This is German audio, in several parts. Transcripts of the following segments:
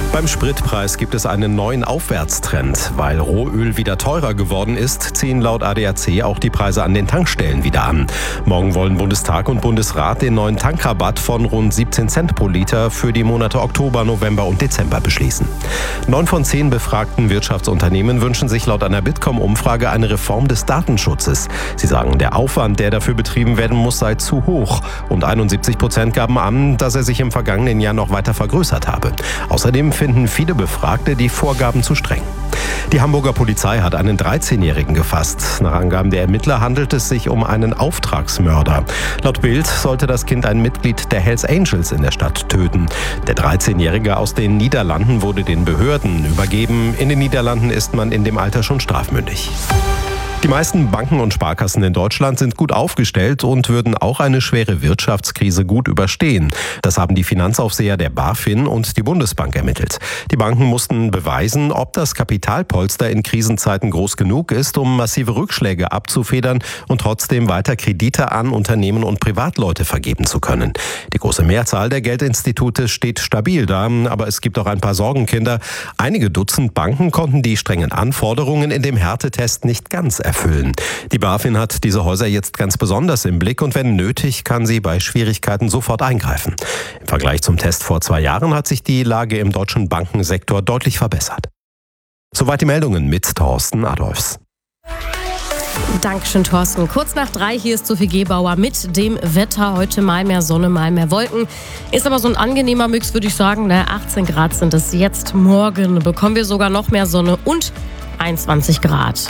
Beim Spritpreis gibt es einen neuen Aufwärtstrend. Weil Rohöl wieder teurer geworden ist, ziehen laut ADAC auch die Preise an den Tankstellen wieder an. Morgen wollen Bundestag und Bundesrat den neuen Tankrabatt von rund 17 Cent pro Liter für die Monate Oktober, November und Dezember beschließen. 9 von 10 befragten Wirtschaftsunternehmen wünschen sich laut einer Bitkom-Umfrage eine Reform des Datenschutzes. Sie sagen, der Aufwand, der dafür betrieben werden muss, sei zu hoch. Und 71% gaben an, dass er sich im vergangenen Jahr noch weiter vergrößert habe. Außerdem finden viele Befragte die Vorgaben zu streng. Die Hamburger Polizei hat einen 13-Jährigen gefasst. Nach Angaben der Ermittler handelt es sich um einen Auftragsmörder. Laut Bild sollte das Kind ein Mitglied der Hells Angels in der Stadt töten. Der 13-Jährige aus den Niederlanden wurde den Behörden übergeben. In den Niederlanden ist man in dem Alter schon strafmündig. Die meisten Banken und Sparkassen in Deutschland sind gut aufgestellt und würden auch eine schwere Wirtschaftskrise gut überstehen. Das haben die Finanzaufseher der BaFin und die Bundesbank ermittelt. Die Banken mussten beweisen, ob das Kapitalpolster in Krisenzeiten groß genug ist, um massive Rückschläge abzufedern und trotzdem weiter Kredite an Unternehmen und Privatleute vergeben zu können. Die große Mehrzahl der Geldinstitute steht stabil da, aber es gibt auch ein paar Sorgenkinder. Einige Dutzend Banken konnten die strengen Anforderungen in dem Härtetest nicht ganz erfüllen. Die BaFin hat diese Häuser jetzt ganz besonders im Blick und wenn nötig, kann sie bei Schwierigkeiten sofort eingreifen. Im Vergleich zum Test vor 2 Jahren hat sich die Lage im deutschen Bankensektor deutlich verbessert. Soweit die Meldungen mit Thorsten Adolfs. Dankeschön, Thorsten. Kurz nach 3 hier ist Sophie Gebauer mit dem Wetter. Heute mal mehr Sonne, mal mehr Wolken. Ist aber so ein angenehmer Mix, würde ich sagen. 18 Grad sind es jetzt. Morgen bekommen wir sogar noch mehr Sonne und 21 Grad.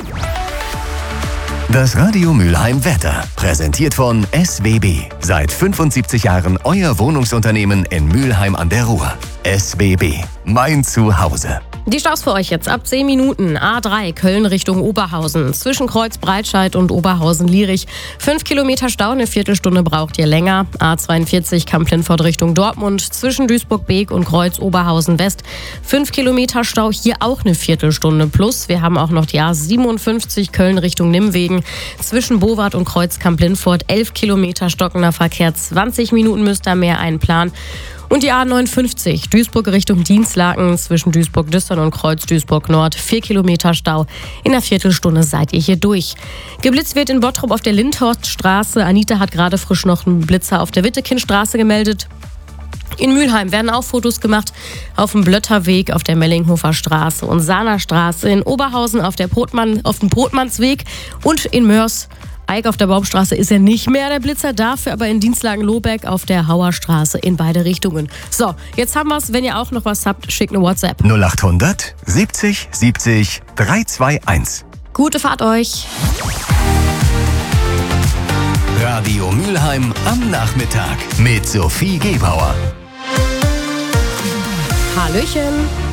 Das Radio Mülheim Wetter, präsentiert von SWB. Seit 75 Jahren euer Wohnungsunternehmen in Mülheim an der Ruhr. SWB, mein Zuhause. Die Staus für euch jetzt ab 10 Minuten. A3 Köln Richtung Oberhausen. Zwischen Kreuz Breitscheid und Oberhausen-Lierich. 5 Kilometer Stau, eine Viertelstunde braucht ihr länger. A42 Kamp-Lintfort Richtung Dortmund. Zwischen Duisburg-Beek und Kreuz Oberhausen-West. 5 Kilometer Stau, hier auch eine Viertelstunde plus. Wir haben auch noch die A57 Köln Richtung Nimwegen. Zwischen Bowart und Kreuz Kamp-Lintfort 11 Kilometer stockender Verkehr. 20 Minuten müsst ihr mehr einplanen. Und die A59 Duisburg Richtung Dienstlaken zwischen Duisburg-Düstern und Kreuz Duisburg-Nord. 4 Kilometer Stau. In einer Viertelstunde seid ihr hier durch. Geblitzt wird in Bottrop auf der Lindhorststraße. Anita hat gerade frisch noch einen Blitzer auf der Wittekindstraße gemeldet. In Mülheim werden auch Fotos gemacht auf dem Blötterweg, auf der Mellinghofer Straße und Sahnerstraße. In Oberhausen auf dem Brotmannsweg und in Mörs. Eik auf der Baumstraße ist ja nicht mehr der Blitzer, dafür aber in Dienstlagen-Lobeck auf der Hauerstraße in beide Richtungen. So, jetzt haben wir's. Wenn ihr auch noch was habt, schickt eine WhatsApp. 0800 70 70 321. Gute Fahrt euch. Radio Mülheim am Nachmittag mit Sophie Gebauer. Hallöchen.